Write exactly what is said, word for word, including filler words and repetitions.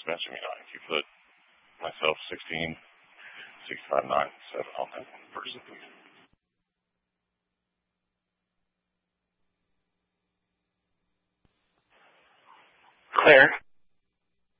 mentioned, you know, I Q foot myself, sixteen, sixty-five, nine, seven on that one person. Claire?